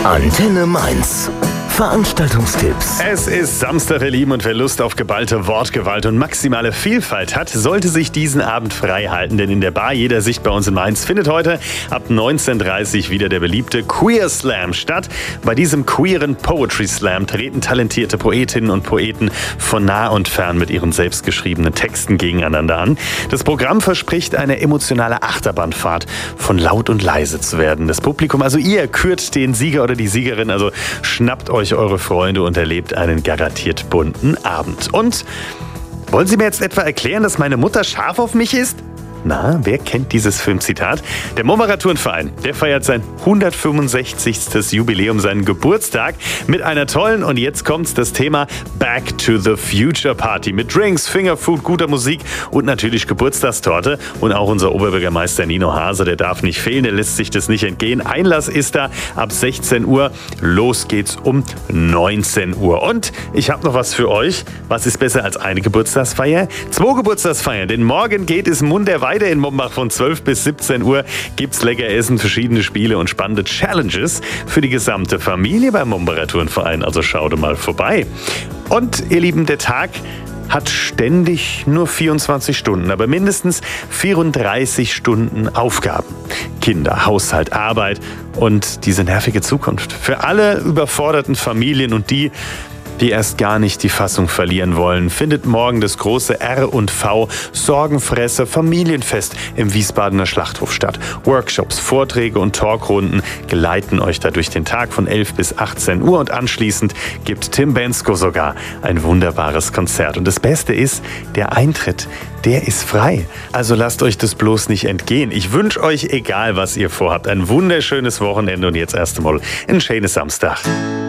Antenne Mainz. Veranstaltungstipps. Es ist Samstag, ihr Lieben, und wer Lust auf geballte Wortgewalt und maximale Vielfalt hat, sollte sich diesen Abend frei halten, denn in der Bar Jeder Sicht bei uns in Mainz findet heute ab 19:30 wieder der beliebte Queer Slam statt. Bei diesem queeren Poetry Slam treten talentierte Poetinnen und Poeten von nah und fern mit ihren selbstgeschriebenen Texten gegeneinander an. Das Programm verspricht eine emotionale Achterbahnfahrt, von laut und leise zu werden. Das Publikum, also ihr, kürt den Sieger oder die Siegerin, also schnappt euch eure Freunde und erlebt einen garantiert bunten Abend. Und wollen Sie mir jetzt etwa erklären, dass meine Mutter scharf auf mich ist? Na, wer kennt dieses Filmzitat? Der Mombacher-Turnverein, der feiert sein 165. Jubiläum, seinen Geburtstag mit einer tollen, und jetzt kommt's, das Thema Back to the Future Party mit Drinks, Fingerfood, guter Musik und natürlich Geburtstagstorte. Und auch unser Oberbürgermeister Nino Hase, der darf nicht fehlen, der lässt sich das nicht entgehen. Einlass ist da ab 16 Uhr, los geht's um 19 Uhr. Und ich habe noch was für euch. Was ist besser als eine Geburtstagsfeier? 2 Geburtstagsfeiern, denn morgen geht es munter weiter in Mombach. Von 12 bis 17 Uhr gibt's lecker Essen, verschiedene Spiele und spannende Challenges für die gesamte Familie beim Mombacher Turnverein. Also schaut mal vorbei. Und ihr Lieben, der Tag hat ständig nur 24 Stunden, aber mindestens 34 Stunden Aufgaben. Kinder, Haushalt, Arbeit und diese nervige Zukunft. Für alle überforderten Familien und die erst gar nicht die Fassung verlieren wollen, findet morgen das große R&V Sorgenfresser Familienfest im Wiesbadener Schlachthof statt. Workshops, Vorträge und Talkrunden geleiten euch da durch den Tag von 11 bis 18 Uhr und anschließend gibt Tim Bensko sogar ein wunderbares Konzert. Und das Beste ist, der Eintritt, der ist frei. Also lasst euch das bloß nicht entgehen. Ich wünsche euch, egal was ihr vorhabt, ein wunderschönes Wochenende und jetzt erst einmal ein schönes Samstag.